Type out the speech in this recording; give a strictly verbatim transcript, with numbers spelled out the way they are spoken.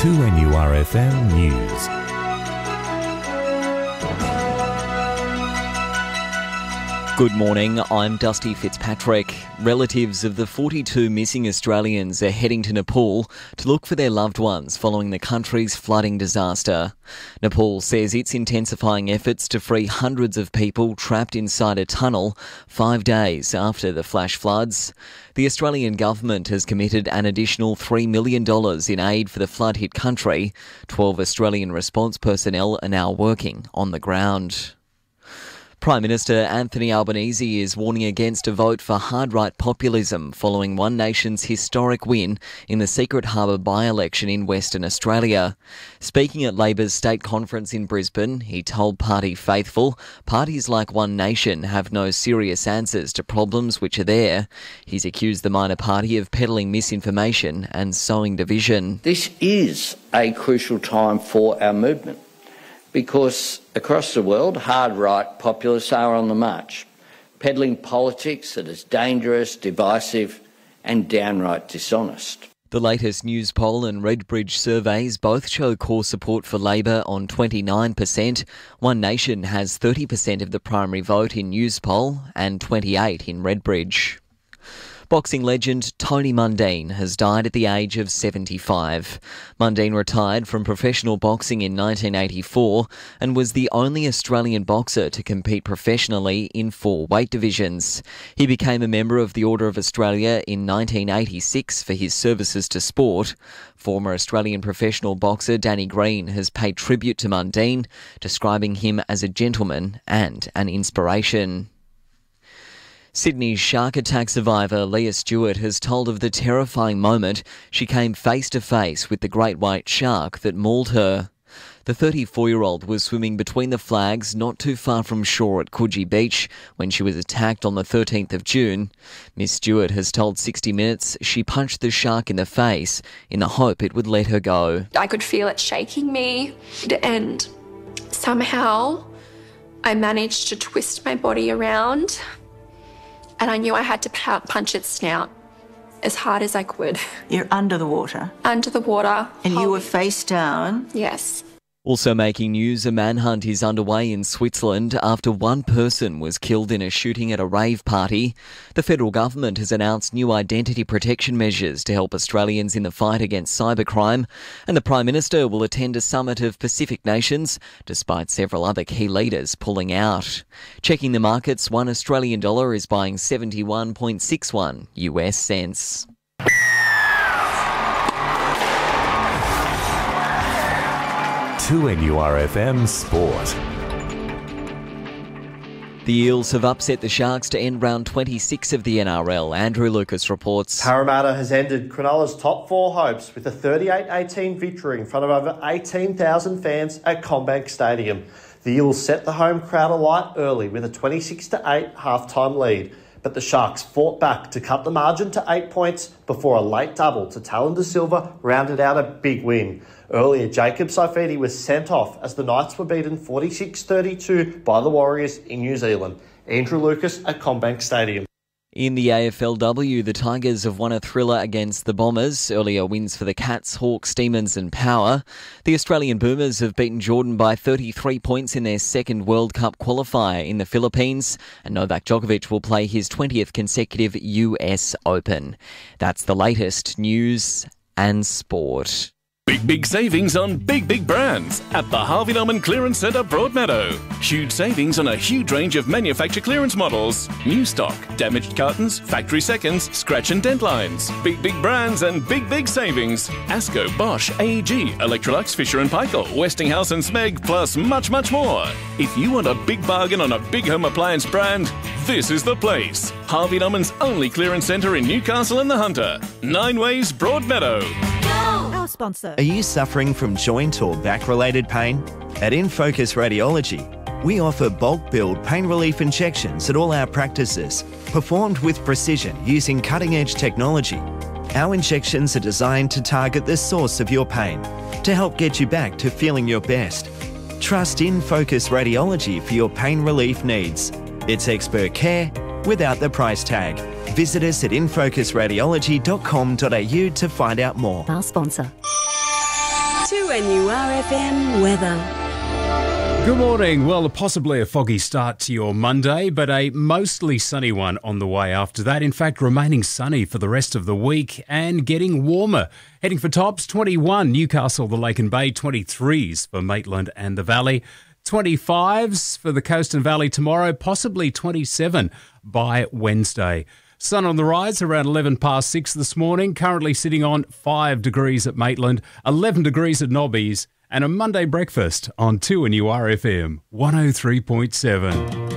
two N U R F M News. Good morning, I'm Dusty Fitzpatrick. Relatives of the forty-two missing Australians are heading to Nepal to look for their loved ones following the country's flooding disaster. Nepal says it's intensifying efforts to free hundreds of people trapped inside a tunnel five days after the flash floods. The Australian government has committed an additional three million dollars in aid for the flood-hit country. Twelve Australian response personnel are now working on the ground. Prime Minister Anthony Albanese is warning against a vote for hard-right populism following One Nation's historic win in the Secret Harbour by-election in Western Australia. Speaking at Labor's state conference in Brisbane, he told party faithful, parties like One Nation have no serious answers to problems which are there. He's accused the minor party of peddling misinformation and sowing division. This is a crucial time for our movement, because across the world, hard-right populists are on the march, peddling politics that is dangerous, divisive and downright dishonest. The latest News Poll and Redbridge surveys both show core support for Labor on twenty-nine percent. One Nation has thirty percent of the primary vote in News Poll and twenty-eight percent in Redbridge. Boxing legend Tony Mundine has died at the age of seventy-five. Mundine retired from professional boxing in nineteen eighty-four and was the only Australian boxer to compete professionally in four weight divisions. He became a member of the Order of Australia in nineteen eighty-six for his services to sport. Former Australian professional boxer Danny Green has paid tribute to Mundine, describing him as a gentleman and an inspiration. Sydney's shark attack survivor Leah Stewart has told of the terrifying moment she came face to face with the great white shark that mauled her. The thirty-four-year-old was swimming between the flags not too far from shore at Coogee Beach when she was attacked on the thirteenth of June. Miss Stewart has told sixty minutes she punched the shark in the face in the hope it would let her go. I could feel it shaking me, and somehow I managed to twist my body around. And I knew I had to punch its snout as hard as I could. You're under the water? Under the water. And you were face down? Yes. Also making news, a manhunt is underway in Switzerland after one person was killed in a shooting at a rave party. The federal government has announced new identity protection measures to help Australians in the fight against cybercrime, and the Prime Minister will attend a summit of Pacific nations, despite several other key leaders pulling out. Checking the markets, one Australian dollar is buying seventy-one point six one U S cents. two N U R F M Sport. The Eels have upset the Sharks to end round twenty-six of the N R L. Andrew Lucas reports. Parramatta has ended Cronulla's top four hopes with a thirty-eight eighteen victory in front of over eighteen thousand fans at CommBank Stadium. The Eels set the home crowd alight early with a twenty-six to eight half-time lead, but the Sharks fought back to cut the margin to eight points before a late double to Talon De Silva rounded out a big win. Earlier, Jacob Saifiti was sent off as the Knights were beaten forty-six thirty-two by the Warriors in New Zealand. Andrew Lucas at CommBank Stadium. In the A F L W, the Tigers have won a thriller against the Bombers. Earlier wins for the Cats, Hawks, Demons and Power. The Australian Boomers have beaten Jordan by thirty-three points in their second World Cup qualifier in the Philippines, and Novak Djokovic will play his twentieth consecutive U S Open. That's the latest news and sport. Big, big savings on big, big brands at the Harvey Norman Clearance Centre Broadmeadow. Huge savings on a huge range of manufacturer clearance models. New stock, damaged cartons, factory seconds, scratch and dent lines. Big, big brands and big, big savings. Asco, Bosch, A E G, Electrolux, Fisher and Paykel, Westinghouse and Smeg, plus much, much more. If you want a big bargain on a big home appliance brand, this is the place. Harvey Norman's only clearance centre in Newcastle and the Hunter. Nine Ways Broadmeadow. Our sponsor. Are you suffering from joint or back-related pain? At InFocus Radiology, we offer bulk billed pain relief injections at all our practices, performed with precision using cutting-edge technology. Our injections are designed to target the source of your pain to help get you back to feeling your best. Trust InFocus Radiology for your pain relief needs. It's expert care without the price tag. Visit us at infocus radiology dot com dot a u to find out more. Our sponsor. two N U R F M weather. Good morning. Well, possibly a foggy start to your Monday, but a mostly sunny one on the way after that. In fact, remaining sunny for the rest of the week and getting warmer. Heading for tops, twenty-one, Newcastle, the Lake and Bay, twenty-threes for Maitland and the Valley, twenty-fives for the Coast and Valley tomorrow, possibly twenty-seven by Wednesday. Sun on the rise around eleven past six this morning, currently sitting on five degrees at Maitland, eleven degrees at Nobbies, and a Monday breakfast on two N U R F M one oh three point seven.